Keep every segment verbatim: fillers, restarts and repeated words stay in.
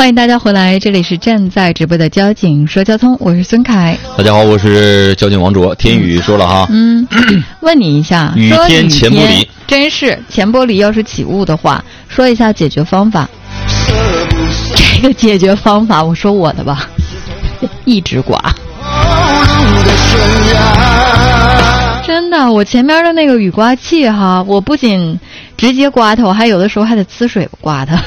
欢迎大家回来，这里是正在直播的交警说交通，我是孙凯。 大家好，我是交警王卓。天宇说了哈， 嗯，问你一下， 雨天前玻璃， 真是前玻璃要是起雾的话，说一下解决方法。这个解决方法，我说我的吧，一直刮。真的，我前面的那个雨刮器哈，我不仅直接刮它，我还有的时候还得呲水刮它。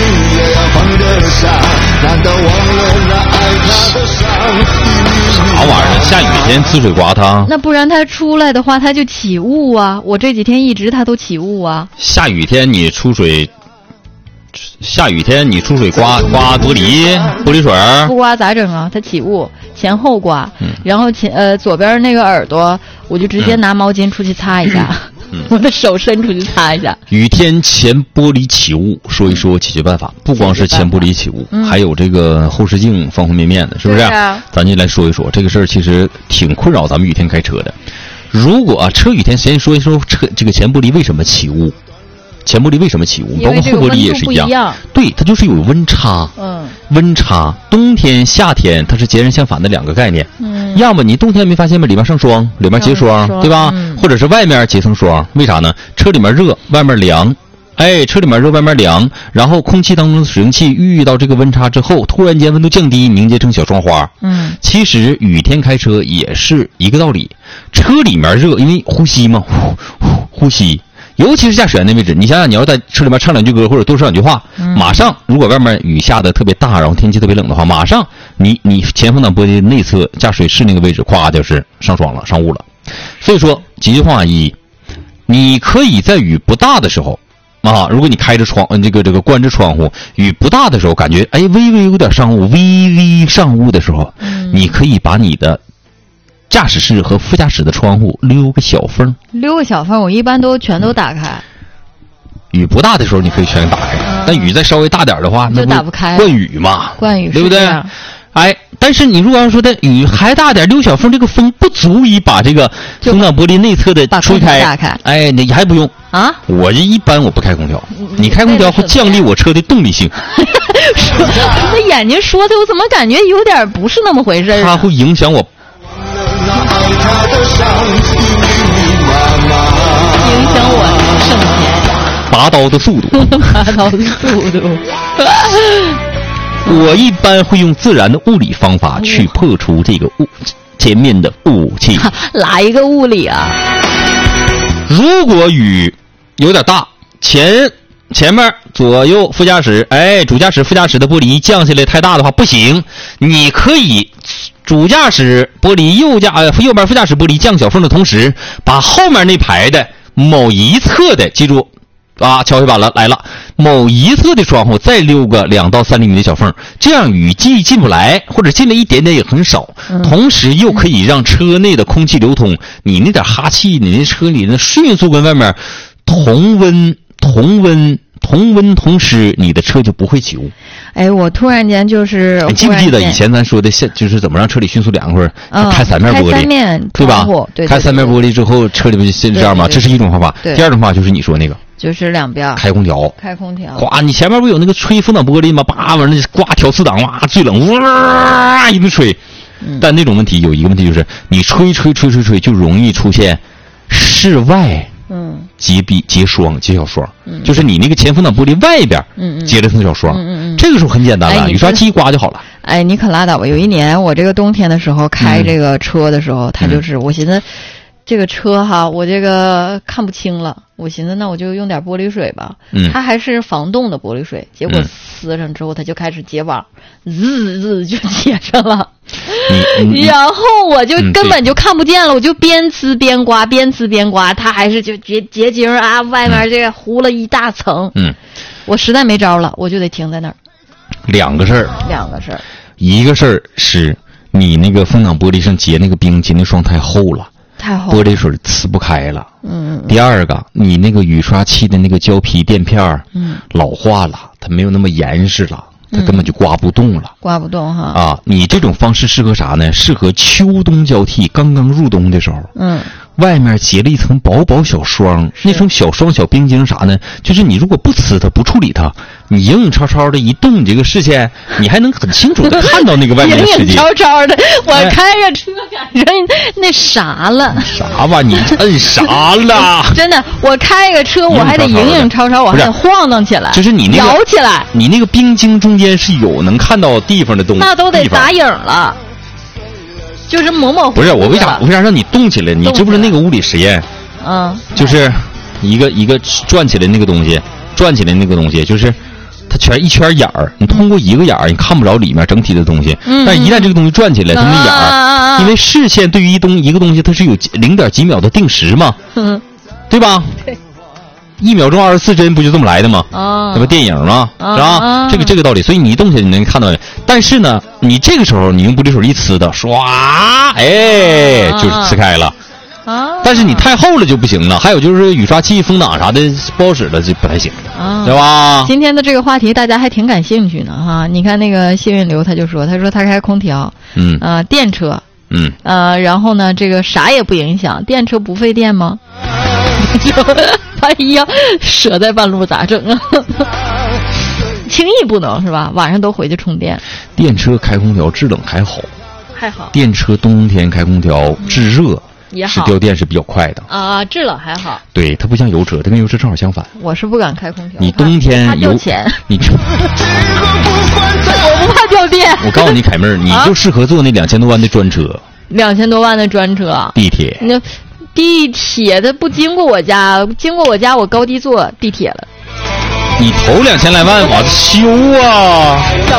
啥玩意儿？下雨天呲水刮它？ 那不然它出来的话，它就起雾啊！我这几天一直它都起雾啊。 下雨天你出水，下雨天你出水刮刮玻璃玻璃水儿， 不刮咋整啊？它起雾，前后刮， 嗯、 然后前呃左边那个耳朵，我就直接拿毛巾出去擦一下。嗯嗯、我的手伸出去擦一下。 雨天前玻璃起雾，说一说解决办法。不光是前玻璃起雾，嗯、还有这个后视镜方方面面的，是不是？ 啊、 咱就来说一说这个事儿，其实挺困扰咱们雨天开车的。如果、啊、车雨天，先说一说车这个前玻璃为什么起雾？前玻璃为什么起雾？包括后玻璃也是一样。 一样对，它就是有温差。 嗯， 温差，冬天、夏天它是截然相反的两个概念。 嗯， 要么你冬天没发现吗？里面上霜，里面结霜，对吧？ 嗯、 或者是外面结层霜，为啥呢？车里面热，外面凉。哎，车里面热，外面凉，然后空气当中的水蒸气遇到这个温差之后，突然间温度降低，凝结成小霜花。 嗯， 其实雨天开车也是一个道理，车里面热，因为呼吸嘛，呼呼呼吸。尤其是驾驶员的位置，你想想，你要在车里面唱两句歌或者多说两句话， 嗯、 马上如果外面雨下的特别大，然后天气特别冷的话，马上你你前风挡玻璃内侧驾驶室那个位置，咵就是上霜了，上雾了。所以说，解决方案一，你可以在雨不大的时候啊，如果你开着窗，这个这个关着窗户，雨不大的时候，感觉哎微微有点上雾，微微上雾的时候， 嗯、 你可以把你的驾驶室和副驾驶的窗户溜个小缝， 溜个小缝，我一般都全都打开。 雨不大的时候，你可以全打开。嗯、但雨再稍微大点的话， 就打不开。 灌雨嘛， 灌雨， 对不对？哎，但是你如果要说的雨还大点，溜小缝，这个风不足以把这个风挡玻璃内侧的吹开。 打开。 哎，你还不用啊？ 我这一般我不开空调，你开空调会降低我车的动力性。 你的眼睛说的，我怎么感觉有点不是那么回事、啊？ 它会影响我。 影响我省钱， 拔刀的速度， 拔刀的速度。 我一般会用自然的物理方法去破除这个雾前面的雾气。 哪一个物理啊？ 如果雨有点大，前前面左右副驾驶，哎，主驾驶副驾驶的玻璃降下来太大的话不行，你可以主驾驶玻璃右驾呃右边副驾驶玻璃降小缝的同时，把后面那排的某一侧的，记住啊，敲黑板了来了，某一侧的窗户再溜个两到三厘米的小缝，这样雨既进不来，或者进来一点点也很少， 嗯、 同时又可以让车内的空气流通，你那点哈气，你那车里的迅速跟外面同温同温。同温同湿，你的车就不会起雾。 哎，我突然间就是， 你记不记得以前咱说的，就是怎么让车里迅速凉快？ 嗯， 开三面玻璃， 开三面对吧？ 对对对， 开三面玻璃之后，车里不就这样吗？这是一种方法。第二种方法就是你说那个， 就是两边开空调， 开空调。 哗，你前面不有那个吹风挡玻璃吗？叭，完了刮调四档，哇，最冷，哇，一顿吹。 嗯、 但那种问题有一个问题就是，你吹吹吹吹吹，就容易出现室外。 嗯， 结壁结霜结小霜， 嗯， 就是你那个前风挡玻璃外边， 嗯结了层小霜， 嗯嗯嗯， 这个时候很简单了，雨刷器刮就好了。 哎，你可拉倒吧！有一年我这个冬天的时候开这个车的时候， 嗯、 他就是我寻思，这个车哈，我这个看不清了，我寻思那我就用点玻璃水吧。 嗯， 它还是防冻的玻璃水，结果撕上之后，它就开始结网，滋滋就结上了。然后我就根本就看不见了，我就边呲边刮，边呲边刮，它还是就结结晶啊，外面这个糊了一大层。 嗯， 我实在没招了，我就得停在那儿。 两个事儿， 两个事儿， 一个事儿是你那个风挡玻璃上结那个冰结那霜太厚了， 太厚， 玻璃水呲不开了。 嗯。 第二个，你那个雨刷器的那个胶皮垫片儿， 嗯， 老化了，它没有那么严实了。它根本就刮不动了， 刮不动哈啊！你这种方式适合啥呢？适合秋冬交替刚刚入冬的时候， 嗯， 外面结了一层薄薄小霜，那层小霜小冰晶啥呢？就是你如果不呲它不处理它，你影影绰绰的一动你这个视线，你还能很清楚的看到那个外面的世界。 影影绰绰的，我开着车感觉那啥了。 啥吧？你摁啥了？ 真的，我开个车我还得影影绰绰，我还得晃荡起来， 就是你那个摇起来。 你那个冰晶中间是有能看到地方的东西， 那都得打影了。就是模模糊糊。 不是我为啥我为啥让你动起来？你知不知道那个物理实验？ 嗯， 就是一个一个转起来那个东西，转起来那个东西，就是它全一圈眼儿，你通过一个眼儿你看不着里面整体的东西。嗯，但一旦这个东西转起来，它那眼儿，啊、因为视线对于一东一个东西它是有零点几秒的定时嘛，嗯，对吧？对。一秒钟二十四帧不就这么来的吗？啊，那不电影吗？啊、是吧？啊、这个这个道理，所以你一动起来你能看到。但是呢，你这个时候你用玻璃水一呲的，唰，哎，啊、就是呲开了。啊，但是你太厚了就不行了。还有就是雨刷器、风挡啥的不好使了就不太行，啊、对吧？ 今天的这个话题大家还挺感兴趣呢，哈！你看那个谢运流他就说，他说他开空调，嗯，呃，电车，嗯，呃，然后呢，这个啥也不影响，电车不费电吗？万一要折在半路咋整啊？轻易不能是吧？晚上都回去充电。 电车开空调制冷还好， 还好。 电车冬天开空调制热也好， 是掉电是比较快的啊。制冷还好。 对，它不像油车，它跟油车正好相反。 我是不敢开空调。 你冬天油钱， 你我不怕掉电。 我告诉你，凯妹儿，你就适合坐那两千多万的专车。 两千多万的专车。 地铁。 那。地铁它不经过我家，经过我家我高低坐地铁了。 你投两千来万往修啊！ 怎